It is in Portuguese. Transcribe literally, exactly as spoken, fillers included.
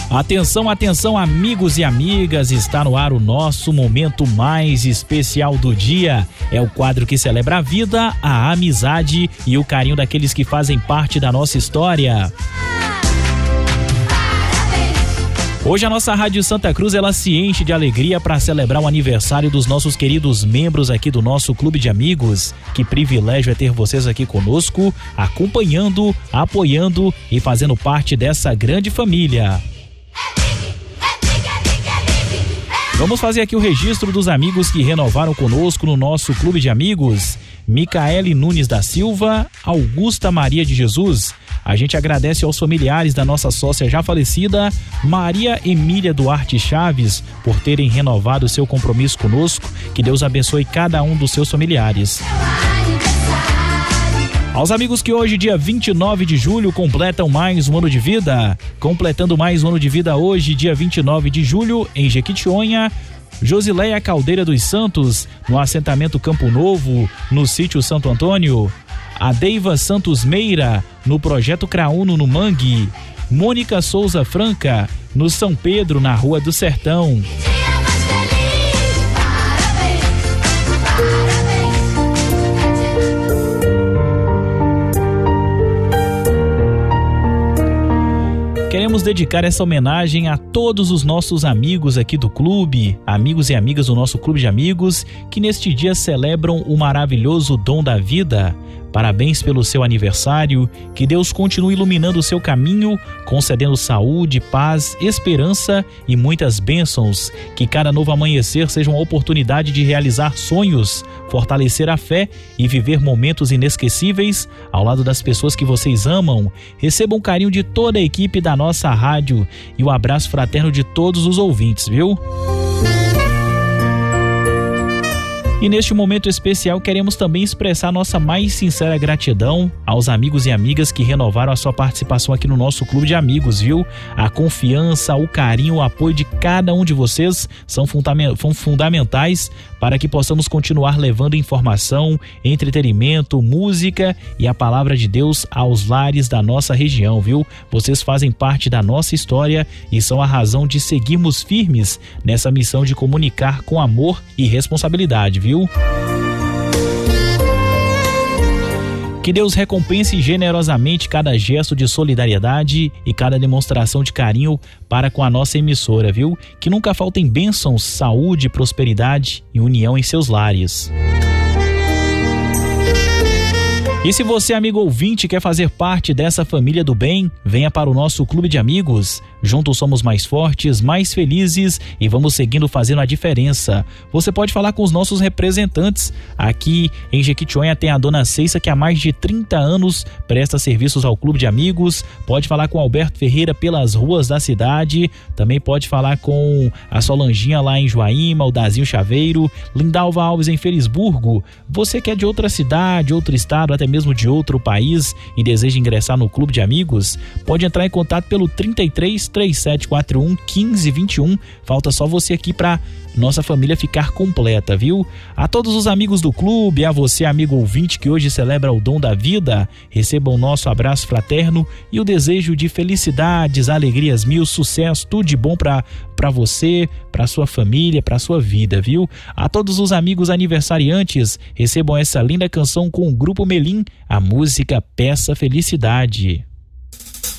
Atenção, atenção, amigos e amigas, está no ar o nosso momento mais especial do dia. É o quadro que celebra a vida, a amizade e o carinho daqueles que fazem parte da nossa história. Hoje a nossa Rádio Santa Cruz, ela se enche de alegria para celebrar o aniversário dos nossos queridos membros aqui do nosso Clube de Amigos. Que privilégio é ter vocês aqui conosco, acompanhando, apoiando e fazendo parte dessa grande família. Vamos fazer aqui o registro dos amigos que renovaram conosco no nosso Clube de Amigos. Micaele Nunes da Silva, Augusta Maria de Jesus. A gente agradece aos familiares da nossa sócia já falecida, Maria Emília Duarte Chaves, por terem renovado seu compromisso conosco. Que Deus abençoe cada um dos seus familiares. Aos amigos que hoje, dia vinte e nove de julho, completam mais um ano de vida. Completando mais um ano de vida hoje, dia vinte e nove de julho, em Jequitinhonha, Josileia Caldeira dos Santos, no assentamento Campo Novo, no sítio Santo Antônio. A Deiva Santos Meira, no projeto Crauno, no Mangue. Mônica Souza Franca, no São Pedro, na Rua do Sertão. Queremos dedicar essa homenagem a todos os nossos amigos aqui do clube, amigos e amigas do nosso Clube de Amigos, que neste dia celebram o maravilhoso dom da vida. Parabéns pelo seu aniversário, que Deus continue iluminando o seu caminho, concedendo saúde, paz, esperança e muitas bênçãos. Que cada novo amanhecer seja uma oportunidade de realizar sonhos, fortalecer a fé e viver momentos inesquecíveis ao lado das pessoas que vocês amam. Recebam o carinho de toda a equipe da nossa rádio e o abraço fraterno de todos os ouvintes, viu? E neste momento especial queremos também expressar nossa mais sincera gratidão aos amigos e amigas que renovaram a sua participação aqui no nosso Clube de Amigos, viu? A confiança, o carinho, o apoio de cada um de vocês são fundamentais para que possamos continuar levando informação, entretenimento, música e a palavra de Deus aos lares da nossa região, viu? Vocês fazem parte da nossa história e são a razão de seguirmos firmes nessa missão de comunicar com amor e responsabilidade, viu? Que Deus recompense generosamente cada gesto de solidariedade e cada demonstração de carinho para com a nossa emissora, viu? Que nunca faltem bênçãos, saúde, prosperidade e união em seus lares. E se você, amigo ouvinte, quer fazer parte dessa família do bem, venha para o nosso Clube de Amigos. Juntos somos mais fortes, mais felizes e vamos seguindo fazendo a diferença. Você pode falar com os nossos representantes. Aqui em Jequitinhonha tem a dona Ceissa, que há mais de trinta anos presta serviços ao Clube de Amigos. Pode falar com Alberto Ferreira pelas ruas da cidade. Também pode falar com a Solanginha lá em Joaíma, o Dazinho Chaveiro, Lindalva Alves em Felisburgo. Você que é de outra cidade, outro estado, até mesmo de outro país e deseja ingressar no Clube de Amigos, pode entrar em contato pelo trinta e três, três sete quatro um, quinze vinte e um. Falta só você aqui para nossa família ficar completa, viu? A todos os amigos do clube, a você, amigo ouvinte, que hoje celebra o dom da vida, receba o nosso abraço fraterno e o desejo de felicidades, alegrias mil, sucesso, tudo de bom para para você, para sua família, para sua vida, viu? A todos os amigos aniversariantes, recebam essa linda canção com o Grupo Melim, a música Peça Felicidade.